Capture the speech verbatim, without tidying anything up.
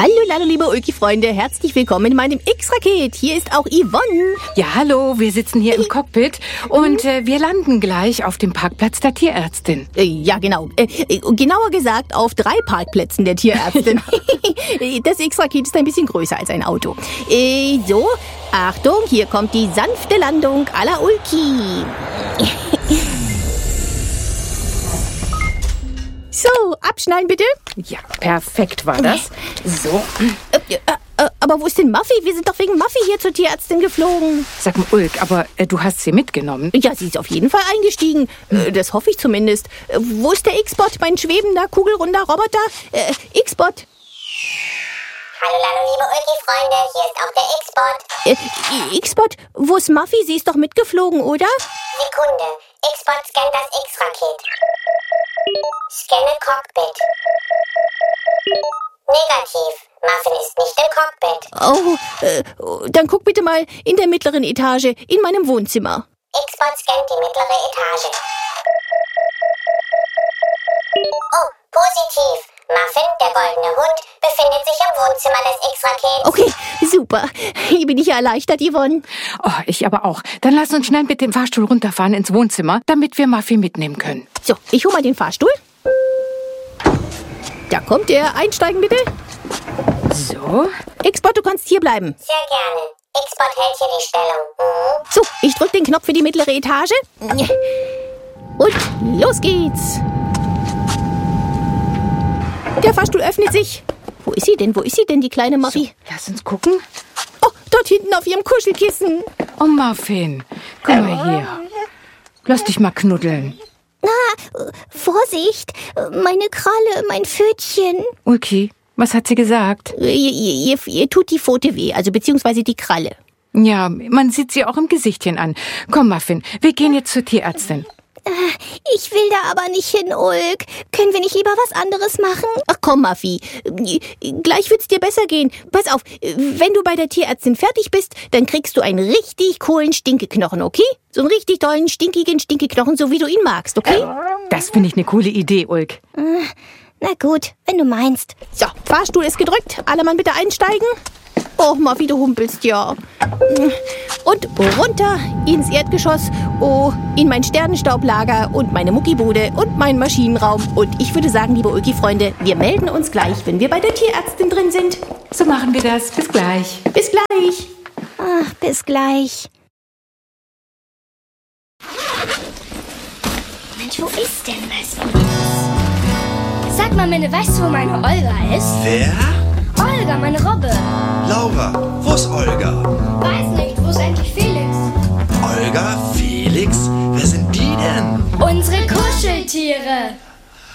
Hallo, hallo, liebe Ulki-Freunde, herzlich willkommen in meinem X-Raket. Hier ist auch Yvonne. Ja, hallo, wir sitzen hier im Cockpit und äh, wir landen gleich auf dem Parkplatz der Tierärztin. Äh, ja, genau. Äh, genauer gesagt auf drei Parkplätzen der Tierärztin. Das X-Raket ist ein bisschen größer als ein Auto. Äh, so, Achtung, hier kommt die sanfte Landung à la Ulki. So, abschnallen bitte. Ja, perfekt war das. So. Äh, äh, aber wo ist denn Muffy? Wir sind doch wegen Muffy hier zur Tierärztin geflogen. Sag mal, Ulk, aber äh, du hast sie mitgenommen? Ja, sie ist auf jeden Fall eingestiegen. Äh, das hoffe ich zumindest. Äh, wo ist der X-Bot, mein schwebender, kugelrunder Roboter? Äh, X-Bot. Hallo, hallo, liebe Ulki-Freunde, hier ist auch der X-Bot. Äh, X-Bot? Wo ist Muffy? Sie ist doch mitgeflogen, oder? Sekunde, X-Bot scannt das X-Raket. Scanne Cockpit. Negativ, Muffin ist nicht im Cockpit. Oh, äh, dann guck bitte mal in der mittleren Etage, in meinem Wohnzimmer. X-Bot scannt die mittlere Etage. Oh, positiv. Muffin, der goldene Hund, befindet sich im Wohnzimmer des X-Rakets. Okay, super. Hier bin ich ja erleichtert, Yvonne. Oh, ich aber auch. Dann lass uns schnell mit dem Fahrstuhl runterfahren ins Wohnzimmer, damit wir Muffy mitnehmen können. So, ich hole mal den Fahrstuhl. Da kommt er. Einsteigen bitte. So. X-Bot, du kannst hier bleiben. Sehr gerne. X-Bot hält hier die Stellung. Mhm. So, ich drücke den Knopf für die mittlere Etage. Und los geht's. Der Fahrstuhl öffnet sich. Wo ist sie denn? Wo ist sie denn, die kleine Muffy? So, lass uns gucken. Oh, dort hinten auf ihrem Kuschelkissen. Oh, Muffin. Komm mal hier. Lass dich mal knuddeln. Ah, Vorsicht, meine Kralle, mein Pfötchen. Ulki, was hat sie gesagt? Ihr, ihr, ihr, ihr tut die Pfote weh, also beziehungsweise die Kralle. Ja, man sieht sie auch im Gesichtchen an. Komm, Muffin, wir gehen jetzt zur Tierärztin. Ich will da aber nicht hin, Ulk. Können wir nicht lieber was anderes machen? Ach komm, Muffy. Gleich wird's dir besser gehen. Pass auf, wenn du bei der Tierärztin fertig bist, dann kriegst du einen richtig coolen Stinkeknochen, okay? So einen richtig tollen, stinkigen Stinkeknochen, so wie du ihn magst, okay? Das finde ich eine coole Idee, Ulk. Na gut, wenn du meinst. So, Fahrstuhl ist gedrückt. Alle Mann bitte einsteigen. Oh, Muffy, du humpelst ja. Und runter ins Erdgeschoss, oh, in mein Sternenstaublager und meine Muckibude und meinen Maschinenraum. Und ich würde sagen, liebe Ulki-Freunde, wir melden uns gleich, wenn wir bei der Tierärztin drin sind. So machen wir das. Bis gleich. Bis gleich. Ach, bis gleich. Mensch, wo ist denn das alles? Sag mal, Minne, weißt du, wo meine Olga ist? Wer? Olga, meine Robbe. Laura, wo ist Olga? Weiß nicht, wo ist eigentlich Felix? Olga, Felix, wer sind die denn? Unsere Kuscheltiere.